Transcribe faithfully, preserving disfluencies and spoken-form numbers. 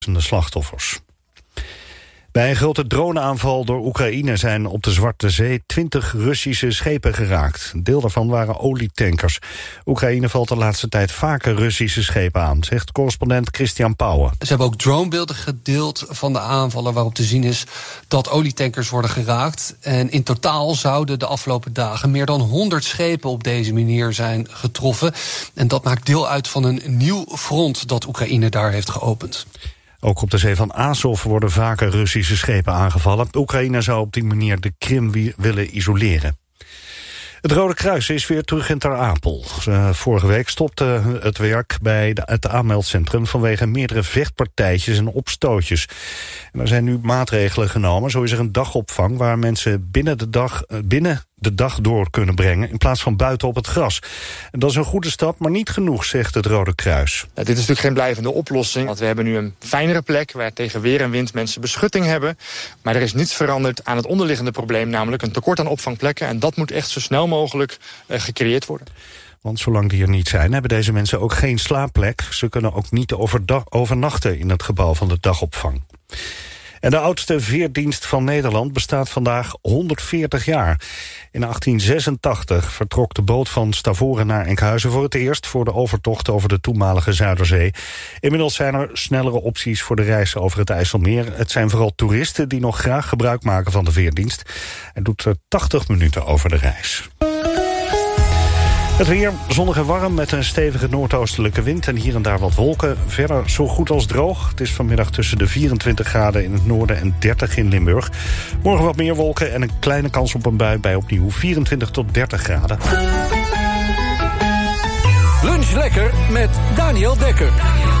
de slachtoffers. Bij een grote droneaanval door Oekraïne zijn op de Zwarte Zee twintig Russische schepen geraakt. Een deel daarvan waren olietankers. Oekraïne valt de laatste tijd vaker Russische schepen aan, zegt correspondent Christian Pauwen. Ze hebben ook dronebeelden gedeeld van de aanvallen waarop te zien is dat olietankers worden geraakt. En in totaal zouden de afgelopen dagen meer dan honderd schepen op deze manier zijn getroffen. En dat maakt deel uit van een nieuw front dat Oekraïne daar heeft geopend. Ook op de zee van Azov worden vaker Russische schepen aangevallen. Oekraïne zou op die manier de Krim willen isoleren. Het Rode Kruis is weer terug in Ter Apel. Vorige week stopte het werk bij het aanmeldcentrum vanwege meerdere vechtpartijtjes en opstootjes. En er zijn nu maatregelen genomen. Zo is er een dagopvang waar mensen binnen de dag, binnen de dag door kunnen brengen in plaats van buiten op het gras. En dat is een goede stap, maar niet genoeg, zegt het Rode Kruis. Nou, dit is natuurlijk geen blijvende oplossing, want we hebben nu een fijnere plek waar tegen weer en wind mensen beschutting hebben. Maar er is niets veranderd aan het onderliggende probleem, namelijk een tekort aan opvangplekken. En dat moet echt zo snel mogelijk uh, gecreëerd worden. Want zolang die er niet zijn, hebben deze mensen ook geen slaapplek. Ze kunnen ook niet overnachten in het gebouw van de dagopvang. En de oudste veerdienst van Nederland bestaat vandaag honderdveertig jaar. In achttien zesentachtig vertrok de boot van Stavoren naar Enkhuizen voor het eerst voor de overtocht over de toenmalige Zuiderzee. Inmiddels zijn er snellere opties voor de reis over het IJsselmeer. Het zijn vooral toeristen die nog graag gebruik maken van de veerdienst. Het doet er tachtig minuten over de reis. Het weer zonnig en warm met een stevige noordoostelijke wind en hier en daar wat wolken. Verder zo goed als droog. Het is vanmiddag tussen de vierentwintig graden in het noorden en dertig in Limburg. Morgen wat meer wolken en een kleine kans op een bui bij opnieuw vierentwintig tot dertig graden. Lunch lekker met Daniel Dekker.